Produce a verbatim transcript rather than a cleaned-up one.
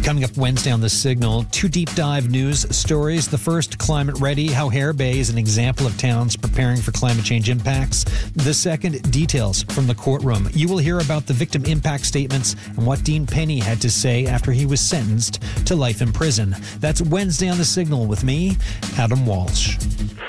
Coming up Wednesday on The Signal, two deep dive news stories. The first, Climate Ready, how Hare Bay is an example of towns preparing for climate change impacts. The second, details from the courtroom. You will hear about the victim impact statements and what Dean Penny had to say after he was sentenced to life in prison. That's Wednesday on The Signal with me, Adam Walsh.